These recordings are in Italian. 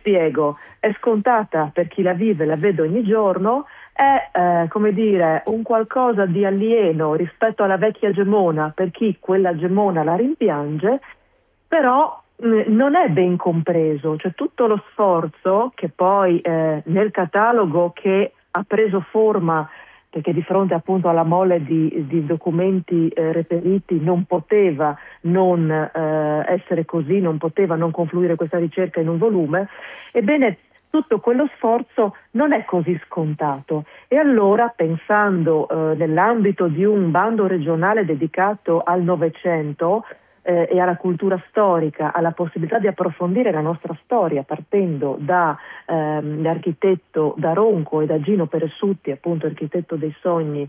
spiego, è scontata per chi la vive, la vede ogni giorno, è come dire un qualcosa di alieno rispetto alla vecchia Gemona per chi quella Gemona la rimpiange, però non è ben compreso, cioè tutto lo sforzo che poi nel catalogo che ha preso forma, perché di fronte appunto alla mole di documenti reperiti non poteva non essere così, non poteva non confluire questa ricerca in un volume, ebbene tutto quello sforzo non è così scontato. E allora, pensando nell'ambito di un bando regionale dedicato al Novecento e alla cultura storica, alla possibilità di approfondire la nostra storia partendo da l'architetto Daronco e da Gino Peressutti, appunto architetto dei sogni,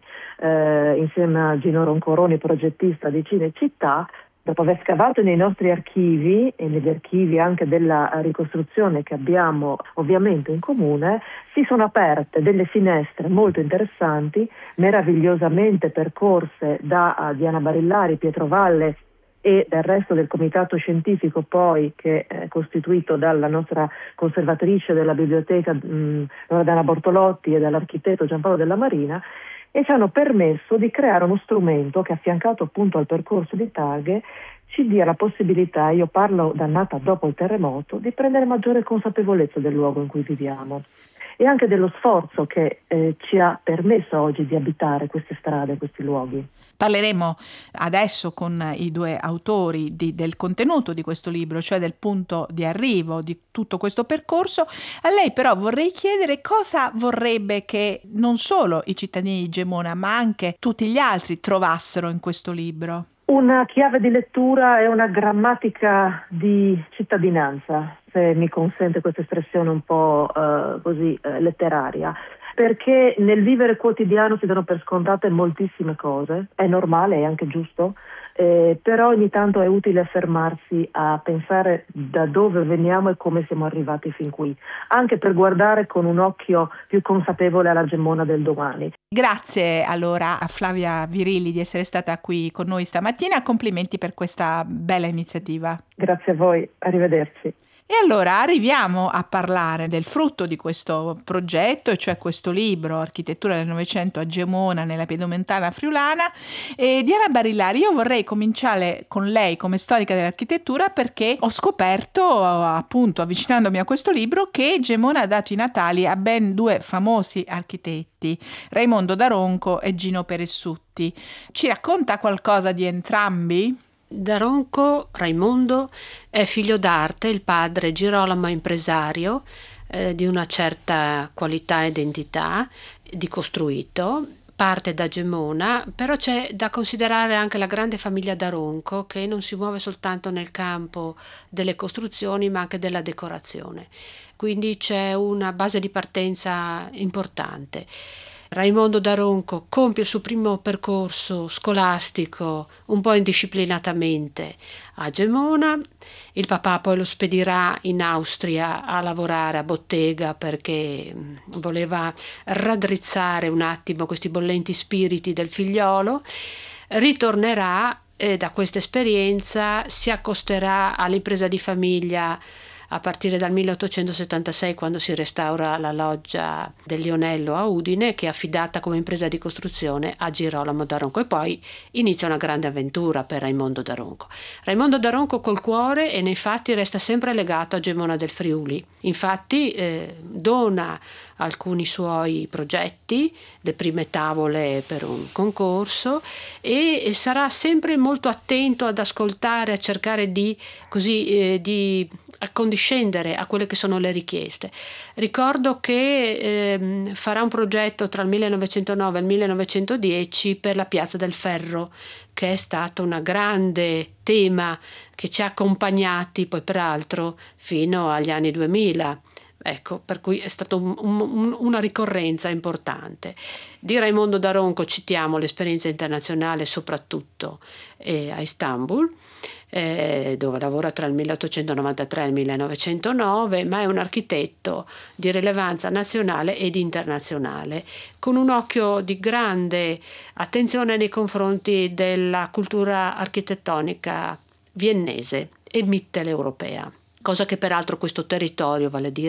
insieme a Gino Roncoroni, progettista di Cinecittà, dopo aver scavato nei nostri archivi e negli archivi anche della ricostruzione che abbiamo ovviamente in comune, si sono aperte delle finestre molto interessanti, meravigliosamente percorse da Diana Barillari, Pietro Valle e dal resto del comitato scientifico poi che è costituito dalla nostra conservatrice della biblioteca Loredana Bortolotti e dall'architetto Giampaolo Della Marina, e ci hanno permesso di creare uno strumento che, affiancato appunto al percorso di targhe, ci dia la possibilità, io parlo dannata dopo il terremoto, di prendere maggiore consapevolezza del luogo in cui viviamo e anche dello sforzo che ci ha permesso oggi di abitare queste strade, questi luoghi. Parleremo adesso con i due autori del contenuto di questo libro, cioè del punto di arrivo di tutto questo percorso. A lei però vorrei chiedere cosa vorrebbe che non solo i cittadini di Gemona, ma anche tutti gli altri trovassero in questo libro. Una chiave di lettura e una grammatica di cittadinanza, se mi consente questa espressione un po' letteraria. Perché nel vivere quotidiano si danno per scontate moltissime cose, è normale, è anche giusto, però ogni tanto è utile fermarsi a pensare da dove veniamo e come siamo arrivati fin qui, anche per guardare con un occhio più consapevole alla Gemona del domani. Grazie allora a Flavia Virilli di essere stata qui con noi stamattina, complimenti per questa bella iniziativa. Grazie a voi, arrivederci. E allora arriviamo a parlare del frutto di questo progetto, e cioè questo libro, Architettura del Novecento a Gemona nella Pedemontana friulana. E Diana Barillari, io vorrei cominciare con lei come storica dell'architettura, perché ho scoperto, appunto, avvicinandomi a questo libro, che Gemona ha dato i natali a ben due famosi architetti, Raimondo Daronco e Gino Peressutti. Ci racconta qualcosa di entrambi? Daronco, Raimondo, è figlio d'arte, il padre Girolamo è impresario di una certa qualità ed entità, di costruito, parte da Gemona, però c'è da considerare anche la grande famiglia Daronco che non si muove soltanto nel campo delle costruzioni ma anche della decorazione, quindi c'è una base di partenza importante. Raimondo Daronco compie il suo primo percorso scolastico un po' indisciplinatamente a Gemona, il papà poi lo spedirà in Austria a lavorare a bottega perché voleva raddrizzare un attimo questi bollenti spiriti del figliolo, ritornerà e da questa esperienza si accosterà all'impresa di famiglia a partire dal 1876, quando si restaura la loggia del Lionello a Udine, che è affidata come impresa di costruzione a Girolamo Daronco, e poi inizia una grande avventura per Raimondo Daronco. Raimondo Daronco col cuore e nei fatti resta sempre legato a Gemona del Friuli. Infatti dona alcuni suoi progetti, le prime tavole per un concorso, e sarà sempre molto attento ad ascoltare, a cercare di accondiscendere a quelle che sono le richieste. Ricordo che farà un progetto tra il 1909 e il 1910 per la Piazza del Ferro, che è stato un grande tema che ci ha accompagnati poi peraltro fino agli anni 2000. Ecco, per cui è stata una ricorrenza importante. Di Raimondo Daronco citiamo l'esperienza internazionale soprattutto a Istanbul, dove lavora tra il 1893 e il 1909, ma è un architetto di rilevanza nazionale ed internazionale, con un occhio di grande attenzione nei confronti della cultura architettonica viennese e mitteleuropea. Cosa che peraltro questo territorio, vale a dire